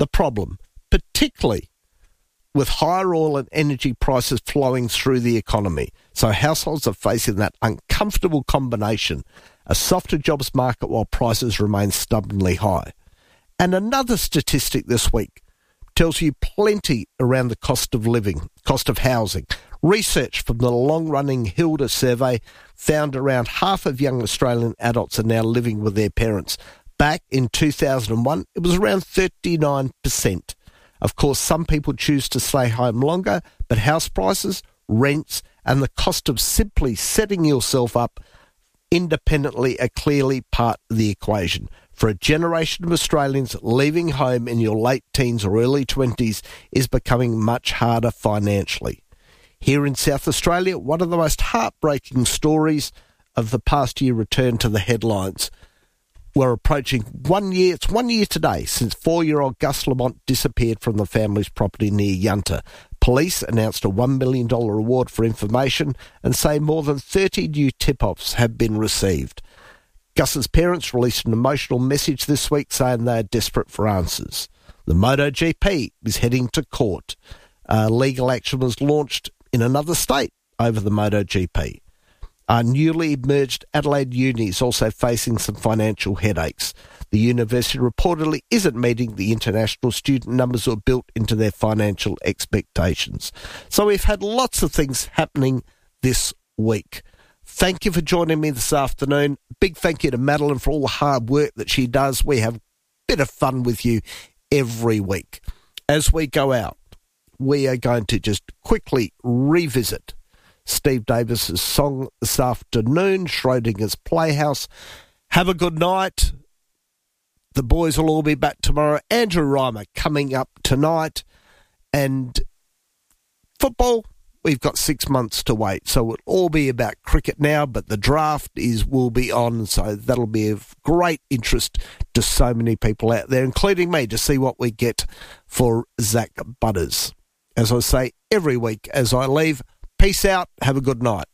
the problem, particularly with higher oil and energy prices flowing through the economy. So households are facing that uncomfortable combination, a softer jobs market while prices remain stubbornly high. And another statistic this week tells you plenty around the cost of living, cost of housing. Research from the long-running Hilda survey found around half of young Australian adults are now living with their parents. Back in 2001, it was around 39%. Of course, some people choose to stay home longer, but house prices, rents, and the cost of simply setting yourself up independently are clearly part of the equation. For a generation of Australians, leaving home in your late teens or early 20s is becoming much harder financially. Here in South Australia, one of the most heartbreaking stories of the past year returned to the headlines. We're approaching 1 year, it's 1 year today since 4-year-old Gus Lamont disappeared from the family's property near Yunta. Police announced a $1 million reward for information and say more than 30 new tip-offs have been received. Gus's parents released an emotional message this week saying they are desperate for answers. The MotoGP is heading to court. Legal action was launched in another state over the MotoGP. Our newly merged Adelaide Uni is also facing some financial headaches. The university reportedly isn't meeting the international student numbers that are built into their financial expectations. So we've had lots of things happening this week. Thank you for joining me this afternoon. Big thank you to Madeline for all the hard work that she does. We have a bit of fun with you every week. As we go out, we are going to just quickly revisit Steve Davis's song this afternoon, Schrodinger's Playhouse. Have a good night. The boys will all be back tomorrow. Andrew Reimer coming up tonight. And football, we've got 6 months to wait. So it'll all be about cricket now, but the draft will be on. So that'll be of great interest to so many people out there, including me, to see what we get for Zach Butters. As I say every week as I leave, peace out. Have a good night.